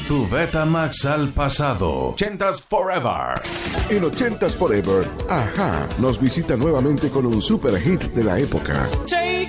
tu Betamax al pasado. 80s Forever. En 80s Forever, Ajá nos visita nuevamente con un super hit de la época.